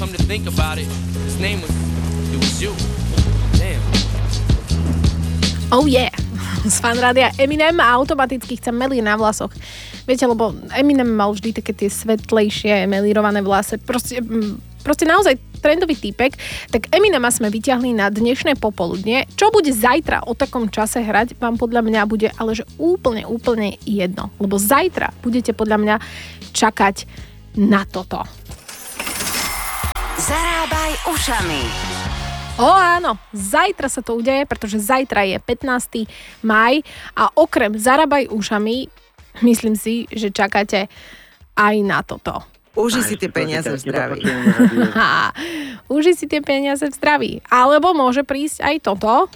come to think about it, his name was, it was you. Damn. Oh yeah. Z fanrádia Eminem a automaticky chcem melí na vlasoch. Viete, lebo Eminem mal vždy také tie svetlejšie melírované vlasy. Proste naozaj trendový týpek. Tak Eminema sme vyťahli na dnešné popoludne. Čo bude zajtra o takom čase hrať, vám podľa mňa bude ale že úplne jedno. Lebo zajtra budete podľa mňa čakať na toto. Zarábaj ušami. Áno, zajtra sa to udeje, pretože zajtra je 15. maj a okrem Zarábaj ušami, myslím si, že čakáte aj na toto. Uži si tie peniaze v zdraví. Uži si tie peniaze v zdraví. Alebo môže prísť aj toto.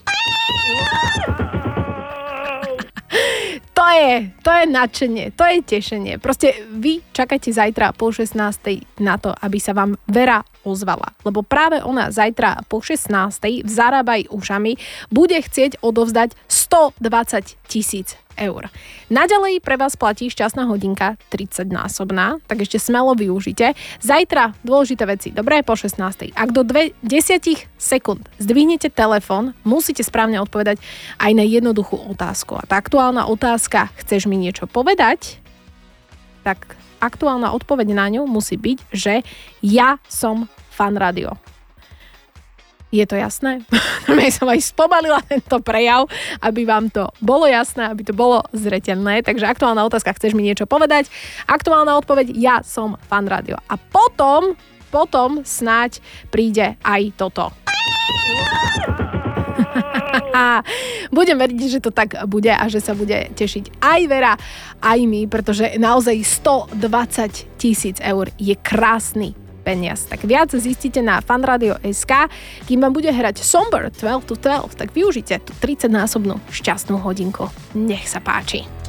To je nadšenie, to je tešenie. Proste vy čakajte zajtra po 16. na to, aby sa vám Vera ozvala. Lebo práve ona zajtra po 16. v Zarábaj ušami bude chcieť odovzdať 120 000 eur. Naďalej pre vás platí šťastná hodinka 30-násobná, tak ešte smelo využite. Zajtra dôležité veci, dobré, po 16. Ak do 10 sekúnd zdvihnete telefón, musíte správne odpovedať aj na jednoduchú otázku. A tá aktuálna otázka, chceš mi niečo povedať? Tak aktuálna odpoveď na ňu musí byť, že ja som Fan Rádio. Je to jasné? Ja som aj spomalila tento prejav, aby vám to bolo jasné, aby to bolo zreteľné. Takže aktuálna otázka, chceš mi niečo povedať? Aktuálna odpoveď, ja som Fan Rádio. A potom snáď príde aj toto. Budem veriť, že to tak bude a že sa bude tešiť aj Vera, aj my, pretože naozaj 120 000 eur je krásny peniaz. Tak viac zistíte na fanradio.sk. Kým vám bude hrať Somber 12 to 12, tak využite tú 30-násobnú šťastnú hodinku. Nech sa páči.